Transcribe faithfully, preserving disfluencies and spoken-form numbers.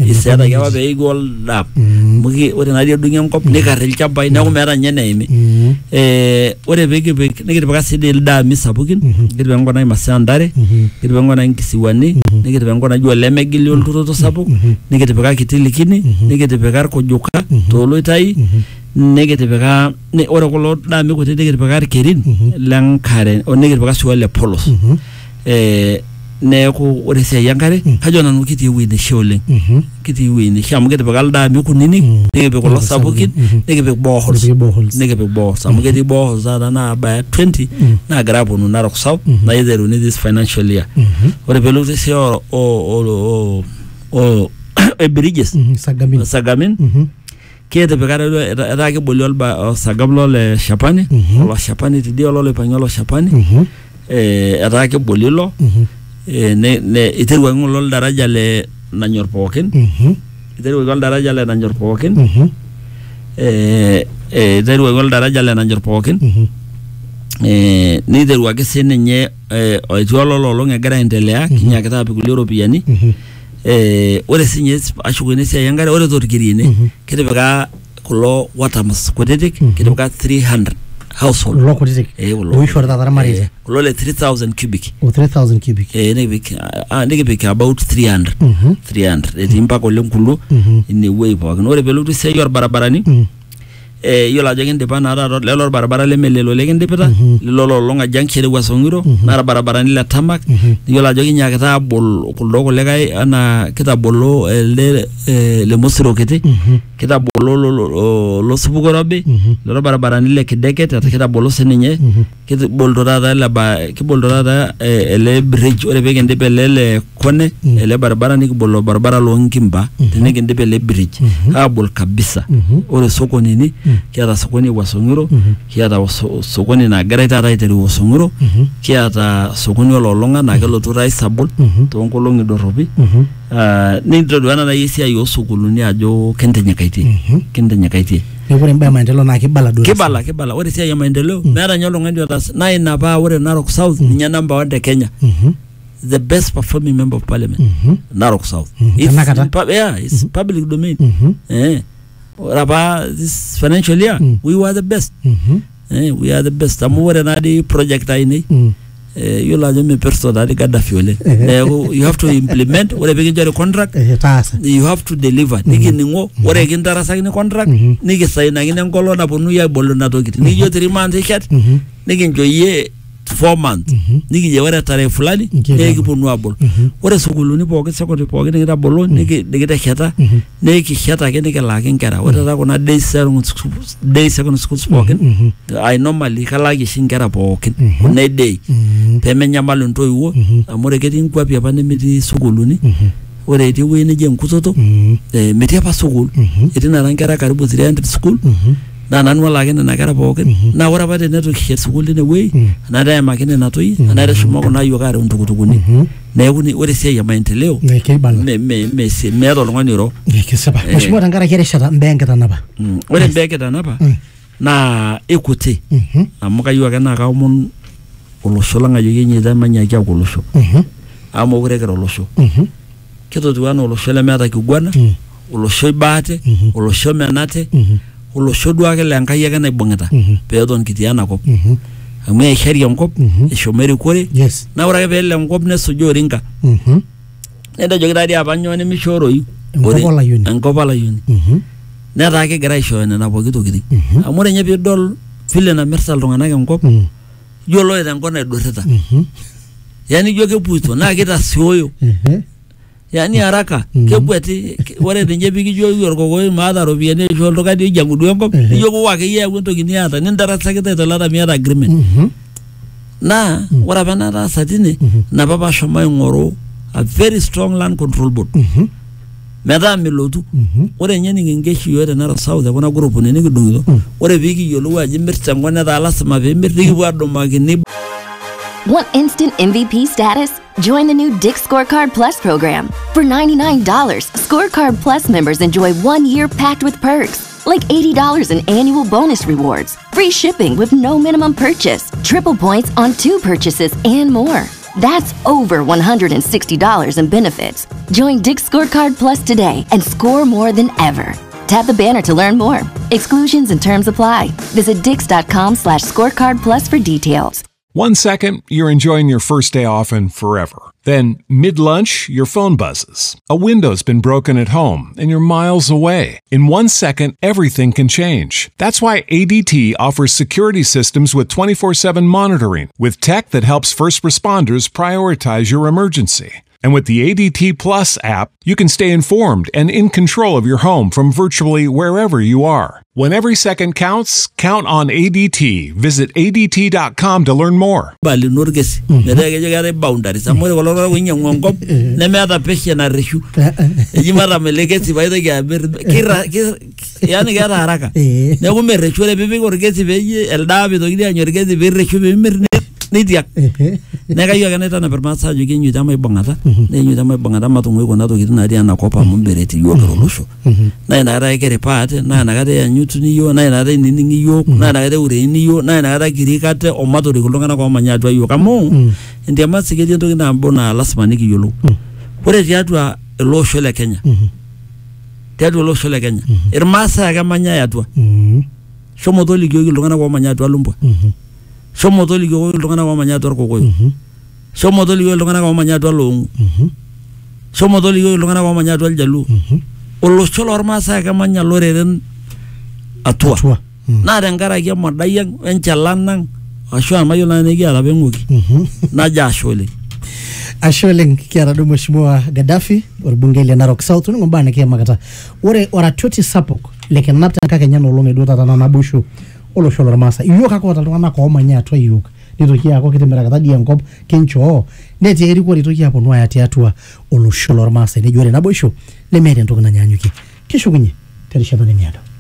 iseta ke apa equal dam mugi ore na dia dunga enkop nikar ilchambai neeku meeta nye neimi eh ore peki peki nikitipika sidi ildami sapukin nikitipika enkop naji Masandare nikitipika enkop naji Kisiwani nikitipika enkop naji Olemegili olturoto sapuk nikitipika Kitilikini nikitipika Irkujuka toloitai nikitipika ore kulo dami kutitik nikitipika Irkerin lenkare nikitipika sii Ole Polos eh neeku ore esiai enkare kajo nanu kitii ewueji nesha oleng kitii ewueji nesha amu kitipika ildami kunini nikipik kulo sapukin nikipik boreholes nikipik boreholes amu ketii boreholes taata naabaya twenty naagira aponu Narok South naiteruni this financial year ore peelotu esiai o o bridges Sagamin kitipika etaa keboli osagam lole Shapani olo Shapani tidie ololoipangi olo Shapani eh etaa keboli lo eh ne ne iterwa ngolo daraja le nanyor pookin iterwa ngolo daraja le nanyor pookin eh eh iterwa ngolo daraja le nanyor pookin eh niterwa ke sininye eh oitwalo lolo ngegira endelea kinyakita apikulie ropiani eh ore sinye ashukune sia yangare ore torkirine kitipika kulo watamas kutitik kitipika three hundred household lo kutitik eh lo ishora tatara mari kulo le three thousand cubic o three thousand cubic eh nikipik ah nikipik about three hundred three hundred etimpa kole nkulu ine way pookin ore pelotu sei yor barabarani eh yola jogen de bana ra lelo barabara le melelo le gendipita lelo longa jankere wasongiro na barabarani la tamak yola jogen nyakita abol kuldo kole kai ana kitabolo le le mosiro kete kitabolo lo subugorobe lelo barabarani le kideket ata kitabolo seninye kiboldo dada la ba kiboldo dada ele bridge ore begendipe le kone ele barabara ni kibolo barabara lo ngimba tenegendipe le bridge abol kabisa ore sokoni ni kiata sokoni wasongiro kiata sokoni na gareta raiteri wasongiro kiata sokoni ololonga na kelotu raisabol tonkolongi doropi ah ni ndoduana na yesi ayo sukuluni ajo kentenyakaiti kentenyakaiti ore mbaya maendeleo na kibala do kibala kibala ore sia ya maendeleo meera nyolo ngandi otas na ina ba ore Narok South nya number one de Kenya the best performing member of parliament Narok South it's yeah it's public domain eh Raba this financial year mm. we were the best mm-hmm. eh, we are the best amore na di project aini mm. eh, yola jome perso da di Gaddafi ole eh, you have to implement ore begin contract eh, you have to deliver mm-hmm. nigi ningo ore mm-hmm. gindara sagini contract mm-hmm. nigi saina ngine ngolo na bonu ya bolu na tokiti mm-hmm. nigi three months chat mm-hmm. nigi njoye four months mm-hmm. nigi je wara tare fulani nigi ponu abol mm-hmm. ore sukulu ni poke secondary poke nigi tabolo mm-hmm. nigi nigi ta kheta mm-hmm. nigi kheta ke nigi la kenkera ore ta kuna day seven day second school poke mm-hmm. I normally kala ki shinkera poke mm-hmm. ne day mm-hmm. pemenya malu ntoiwo mm-hmm. amore keti nkwapi apa nemiti sukulu ni mm-hmm. ore eti we nije nkutoto mm-hmm. eh meti apa sukulu mm-hmm. eti na rankera karibu three hundred school mm-hmm. na nanu la kene na kara poken mm -hmm. na ora pate neto kishet school ne we mm -hmm. na dai makene na toi mm -hmm. na resho mako na yo kare untukutukuni mm -hmm. na yuni ore sia ya maendeleo me me me se mero ngoni ro kesaba mshimo tangara kere shata mbenge tanaba mm. ore mbenge tanaba mm. na ekute mm -hmm. amuka yo kana ka umon olosho langa yo yenye da manya kya olosho mm -hmm. amo ore kero olosho mm -hmm. keto tuano olosho le meta kigwana mm -hmm. olosho ibate mm -hmm. olosho menate mm -hmm. olosho duake le nkai yake naibungita peeton kitiana kop ame sheria nkop eshomeri kore na ora ke pele nkop nesujo ringa nenda jogida dia abanyo ne mishoro yu nkop ala yuni neta ke gira isho na pokito kiti amore nye pidol file na mersal tungana ke nkop yolo ita nkona idoreta yani jo ke puito na kita sioyo yani haraka kebweti wore nje bigi jo yorgogo maada robiene jo loka di jangudu ngop yo ko wake ye wonto gini ata nindara sakete to lada mi ata agreement na wora bana ra satine na baba shoma ngoro a very strong land control board meda milotu wore nyeni ngeshi yore na South bona group ne ngi dungo wore bigi yo lo waji mirta ngone da lasma be mirti wado magini. Want instant M V P status? Join the new Dick's Scorecard Plus program. For ninety-nine dollars, Scorecard Plus members enjoy one year packed with perks, like eighty dollars in annual bonus rewards, free shipping with no minimum purchase, triple points on two purchases, and more. That's over one hundred sixty dollars in benefits. Join Dick's Scorecard Plus today and score more than ever. Tap the banner to learn more. Exclusions and terms apply. Visit dix.com slash scorecard plus for details. One second, you're enjoying your first day off and forever. Then, mid-lunch, your phone buzzes. A window's been broken at home and you're miles away. In one second, everything can change. That's why A D T offers security systems with twenty-four seven monitoring, with tech that helps first responders prioritize your emergency. And with the A D T Plus app, you can stay informed and in control of your home from virtually wherever you are. When every second counts, count on A D T. Visit A D T dot com to learn more. Bali nurgesi. Nedege jagare boundaries. Amore walora winya ngongop. Nemeata peshe na reshu. Ejimara melegesi baida ga kira yani gara haraka. Ne gume reshu le bibi gorgesi beje eldabi to gidi anyorgesi be reshu be mir nidiak. Nega yoga neta na permasa jugi nyu tama ibongata. Ne nyu tama ibongata matungu ko nato gidi na dia na kopa mumbereti yoga rolusho. Na na ra kere pate na na gade nyu tuni yo na na re nini yo na na gade ure ni yo na na gade kirikate o mato ri kulongana ko manya twa yo kamo ndia masigedi ndo na bona lasma niki yolo ore tiatwa lo shole Kenya tiatwa lo shole Kenya irmasa ga manya yatwa shomo doli gyo kulongana ko manya twa lumbo shomo doli gyo kulongana ko manya twa ko ko shomo doli gyo kulongana ko manya twa longu shomo doli gyo kulongana ko manya twa jalu olo sholo irmasa ga manya loreren atua Atua. Na dengara kia madayang enchalanang ashwa mayo na negi ala benguki na jashole Asholeng kiara do mheshimiwa Gaddafi orbunge ile Narok South ni ngombane kia makata ore ora toti sapok leke napta kake nyano longe do tata na bushu olo sholo masa iyoka ko tata na ko manya to iyoka nito kia ko kitemera kata dia ngop kencho neti eri ko rito kia ponwa ya tiatua olo sholo masa ne jore na bushu le mere ndo na nyanyuki kishugunye terisha bane nyado